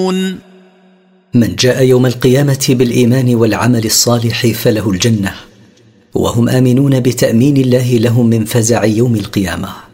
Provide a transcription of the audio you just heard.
يعلمون. من جاء يوم القيامة بالإيمان والعمل الصالح فله الجنة، وهم آمنون بتأمين الله لهم من فزع يوم القيامة.